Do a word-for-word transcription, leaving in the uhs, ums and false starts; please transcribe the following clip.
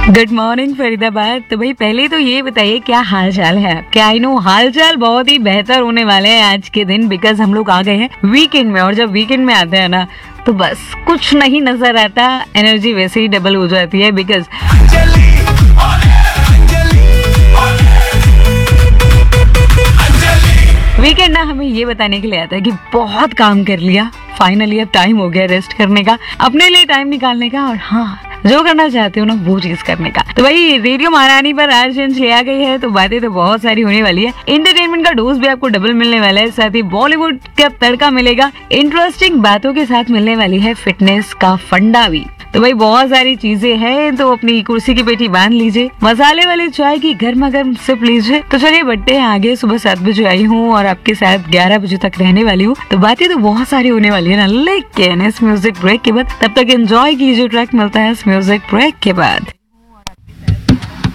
Good morning Faridabad. तो भाई पहले तो ये बताइए क्या हाल चाल है आपके। आई नो हाल चाल बहुत ही बेहतर होने वाले हैं आज के दिन, बिकॉज हम लोग आ गए हैं वीकेंड में। और जब वीकेंड में आते हैं ना तो बस कुछ नहीं नजर आता, एनर्जी वैसे ही डबल हो जाती है। बिकॉज वीकेंड ना हमें ये बताने के लिए आता है कि बहुत काम कर लिया, फाइनली अब टाइम हो गया रेस्ट करने का, अपने लिए टाइम निकालने का, और हाँ जो करना चाहते हो ना वो चीज करने का। तो भाई रेडियो महारानी पर आज चेंज ले आ गई है, तो बातें तो बहुत सारी होने वाली है। एंटरटेनमेंट का डोज भी आपको डबल मिलने वाला है, साथ ही बॉलीवुड का तड़का मिलेगा, इंटरेस्टिंग बातों के साथ मिलने वाली है फिटनेस का फंडा भी। तो भाई बहुत सारी चीजें हैं, तो अपनी कुर्सी की पेटी बांध लीजिए, मसाले वाले चाय की गर्मा गर्म सिप लीजिए। तो चलिए बढ़ते हैं आगे। सुबह सात बजे आई हूँ और आपके साथ ग्यारह बजे तक रहने वाली हूँ, तो बातें तो बहुत सारी होने वाली है ना, लेकिन इस म्यूजिक ब्रेक के बाद, तब तक एंजॉय कीजिए। ट्रैक मिलता है इस म्यूजिक ब्रेक के बाद।